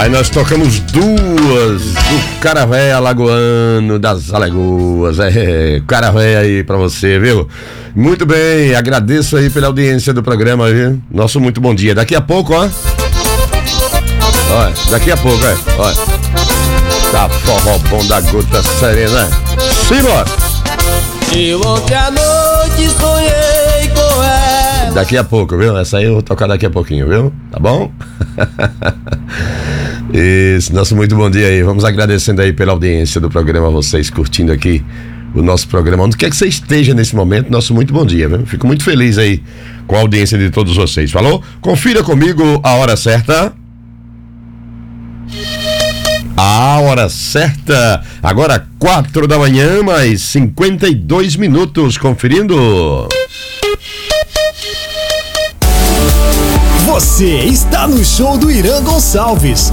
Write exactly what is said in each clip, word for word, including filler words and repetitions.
Aí nós tocamos duas do Cara Véia Alagoano das Alagoas. É, Cara Véia aí pra você, viu? Muito bem, agradeço aí pela audiência do programa, viu? Nosso muito bom dia. Daqui a pouco, ó. Olha, daqui a pouco, é. Olha. Tá forró bom da gota serena. Simbora! Eu ontem à noite sonhei com ela. Daqui a pouco, viu? Essa aí eu vou tocar daqui a pouquinho, viu? Tá bom? Isso, nosso muito bom dia aí. Vamos agradecendo aí pela audiência do programa, vocês curtindo aqui o nosso programa. Onde quer que você esteja nesse momento, nosso muito bom dia, viu? Fico muito feliz aí com a audiência de todos vocês. Falou? Confira comigo a hora certa. A hora certa, agora quatro da manhã, mais cinquenta e dois minutos, conferindo. Você está no show do Irã Gonçalves.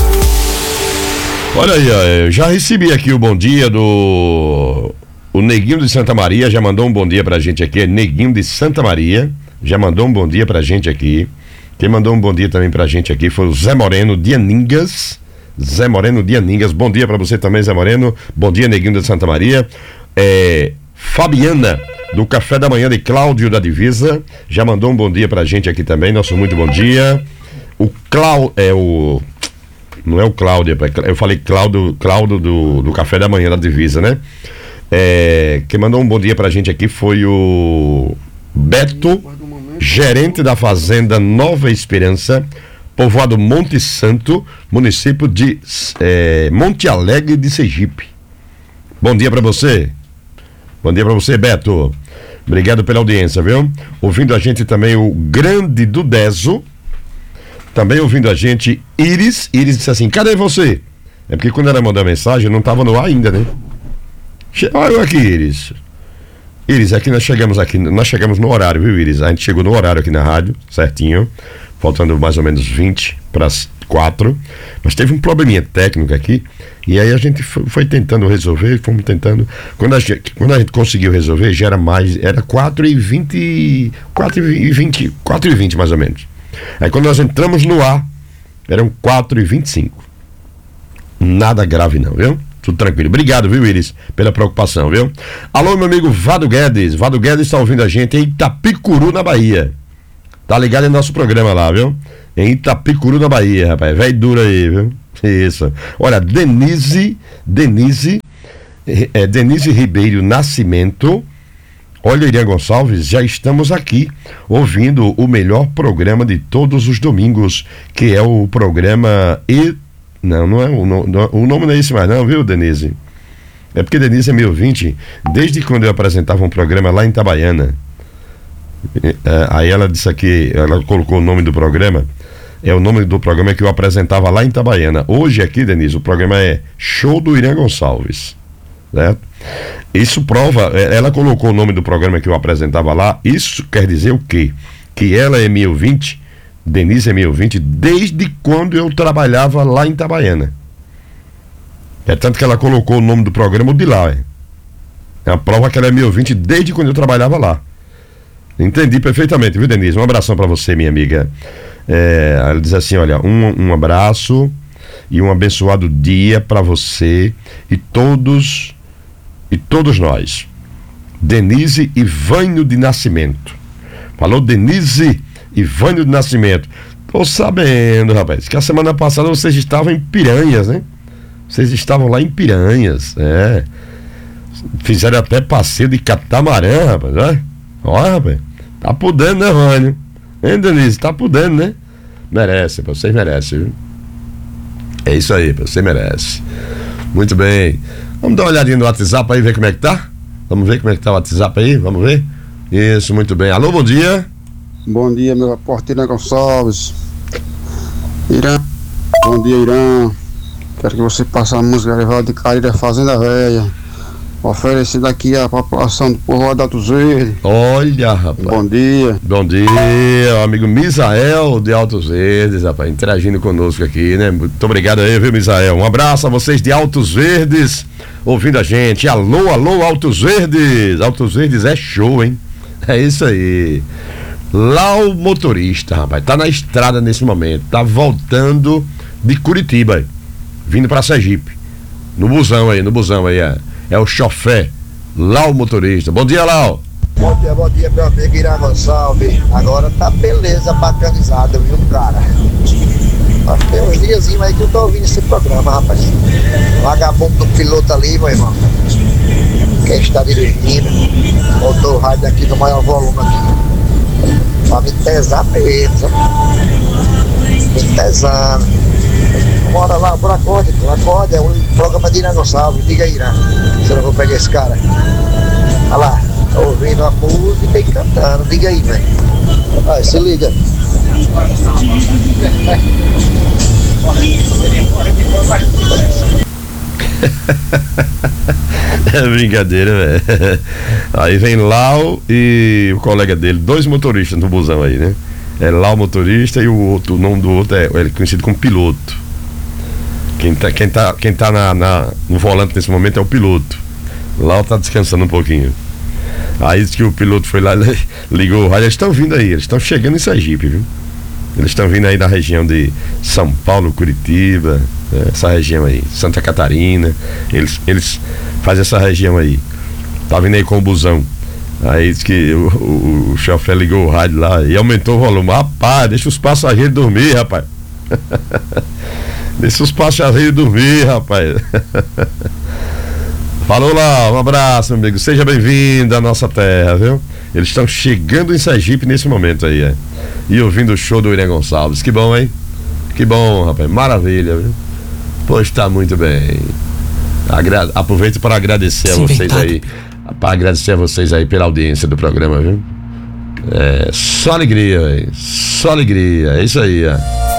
Olha aí, ó, eu já recebi aqui o bom dia do... O Neguinho de Santa Maria já mandou um bom dia pra gente aqui, é Neguinho de Santa Maria, já mandou um bom dia pra gente aqui. Quem mandou um bom dia também pra gente aqui foi o Zé Moreno de Aningas. Zé Moreno de Aningas, bom dia pra você também, Zé Moreno. Bom dia, Neguinho de Santa Maria. É, Fabiana, do Café da Manhã de Cláudio da Divisa, já mandou um bom dia pra gente aqui também, nosso muito bom dia. O Cláudio, é o... Não é o Cláudio, eu falei Cláudio, Cláudio do, do Café da Manhã da Divisa, né? É, quem mandou um bom dia pra gente aqui foi o Beto, gerente da Fazenda Nova Esperança, povoado Monte Santo, município de é, Monte Alegre de Sergipe. Bom dia pra você. Bom dia pra você, Beto. Obrigado pela audiência, viu? Ouvindo a gente também o Grande do Deso. Também ouvindo a gente Iris. Iris disse assim, cadê você? É porque quando ela mandou a mensagem, não estava no ar ainda, né? Che- Olha aqui, Iris. Iris, aqui nós chegamos aqui, nós chegamos no horário, viu, Iris? A gente chegou no horário aqui na rádio, certinho. Faltando mais ou menos vinte para as quatro. Mas teve um probleminha técnico aqui. E aí a gente foi, foi tentando resolver, fomos tentando. Quando a, gente, quando a gente conseguiu resolver, já era mais. Era quatro e vinte. quatro e vinte. quatro e vinte mais ou menos. Aí quando nós entramos no ar, eram quatro e vinte e cinco. Nada grave não, viu? Tudo tranquilo. Obrigado, viu, Iris, pela preocupação, viu? Alô, meu amigo Vado Guedes. Vado Guedes está ouvindo a gente em Itapicuru, na Bahia. Tá ligado em nosso programa lá, viu? Em Itapicuru, na Bahia, rapaz. Véi duro aí, viu? Isso. Olha, Denise, Denise, é, Denise Ribeiro Nascimento. Olha, Irã Gonçalves, já estamos aqui ouvindo o melhor programa de todos os domingos, que é o programa E... Não, não é o, não, o nome não é esse mais não, viu, Denise? É porque Denise é meu ouvinte desde quando eu apresentava um programa lá em Itabaiana. É, aí ela disse aqui, ela colocou o nome do programa, é o nome do programa que eu apresentava lá em Itabaiana. Hoje aqui, Denise, o programa é Show do Irã Gonçalves, certo? Isso prova, ela colocou o nome do programa que eu apresentava lá, isso quer dizer o quê? Que ela é minha ouvinte, Denise é minha ouvinte, desde quando eu trabalhava lá em Itabaiana. É tanto que ela colocou o nome do programa de lá, é. É a prova que ela é minha ouvinte desde quando eu trabalhava lá. Entendi perfeitamente, viu, Denise? Um abração pra você, minha amiga. É, ela diz assim, olha, um, um abraço e um abençoado dia pra você e todos e todos nós. Denise Ivânio de Nascimento. Falou, Denise Ivânio de Nascimento. Tô sabendo, rapaz, que a semana passada vocês estavam em Piranhas, né? Vocês estavam lá em Piranhas, é. Fizeram até passeio de catamarã, rapaz, né? Ó, rapaz, tá podendo, né, Vânio? Hein, Denise? Tá podendo, né? Merece, vocês merecem, viu? É isso aí, você merece. Muito bem. Vamos dar uma olhadinha no WhatsApp aí, ver como é que tá? Vamos ver como é que tá o WhatsApp aí, vamos ver? Isso, muito bem. Alô, bom dia. Bom dia, meu repórter Irã Gonçalves. Irã, bom dia, Irã. Quero que você passe a música Rival de Caíra Fazenda Velha, oferecida aqui à população do povoado Altos Verdes. Olha, rapaz. Bom dia. Bom dia, o amigo Misael de Altos Verdes, rapaz, interagindo conosco aqui, né? Muito obrigado aí, viu, Misael? Um abraço a vocês de Altos Verdes, ouvindo a gente. Alô, alô, Altos Verdes. Altos Verdes é show, hein? É isso aí. Lá o motorista, rapaz, tá na estrada nesse momento, tá voltando de Curitiba, aí, vindo pra Sergipe. No busão aí, no busão aí, é, é o chofé, Lau motorista. Bom dia, Lau. Bom dia, bom dia, meu amigo Irã Gonçalves. Agora tá beleza, bacanizada, viu, cara? Acho que tem uns diazinhos aí que eu tô ouvindo esse programa, rapaz. Vagabundo do piloto ali, meu irmão. Quem está dirigindo, botou o rádio aqui no maior volume aqui. Pra me pesar mesmo, sabe? Me pesando. Bora lá, bora acorde, acorde, é o programa de Irã Gonçalves. Diga aí, Irã, se eu não vou pegar esse cara. Olha lá, tô ouvindo a música e cantando, diga aí, velho. Vai, se liga. É brincadeira, velho. Aí vem Lau e o colega dele, dois motoristas no busão aí, né? É Lau motorista e o outro, o nome do outro é, é conhecido como piloto. Quem tá, quem tá, quem tá na, na, no volante nesse momento é o piloto. Lau tá descansando um pouquinho. Aí diz que o piloto foi lá, ligou o rádio. Eles estão vindo aí, eles estão chegando em Sergipe, viu? Eles estão vindo aí da região de São Paulo, Curitiba, essa região aí, Santa Catarina. Eles, eles fazem essa região aí. Tá vindo aí com o busão. Aí diz que o, o, o chofé ligou o rádio lá e aumentou o volume. Rapaz, deixa os passageiros dormir, rapaz. Deixa os passageiros dormir, rapaz. Falou lá, um abraço, meu amigo. Seja bem-vindo à nossa terra, viu? Eles estão chegando em Sergipe nesse momento aí, é. E ouvindo o show do Irã Gonçalves. Que bom, hein? Que bom, rapaz. Maravilha, viu? Pois tá muito bem. Agra... Aproveito para agradecer a vocês aí. Para agradecer a vocês aí pela audiência do programa, viu? É só alegria, velho. Só alegria. É isso aí, ó.